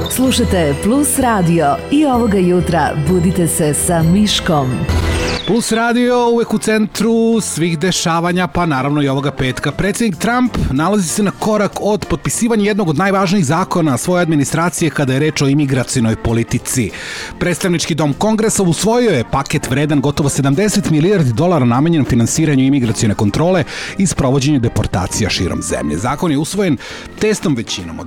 Slušajte Plus radio i ovoga jutra budite se sa Miškom. Plus radio uvek u centru svih dešavanja, pa naravno i ovoga petka. Predsjednik Trump nalazi se na korak od potpisivanja jednog od najvažnijih zakona svoje administracije kada je reč o imigracionoj politici. Predstavnički dom Kongresa usvojio je paket vredan gotovo 70 milijardi dolara namenjen finansiranju imigracione kontrole i sprovođenju deportacija širom zemlje. Zakon je usvojen tesnom većinom od